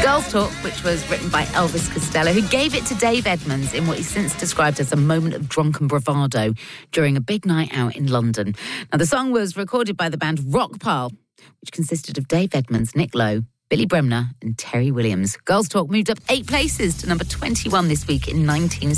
Girls Talk, which was written by Elvis Costello, who gave it to Dave Edmunds in what he since described as a moment of drunken bravado during a big night out in London. Now, the song was recorded by the band Rockpile, which consisted of Dave Edmunds, Nick Lowe, Billy Bremner and Terry Williams. Girls Talk moved up 8 places to number 21 this week in 1960.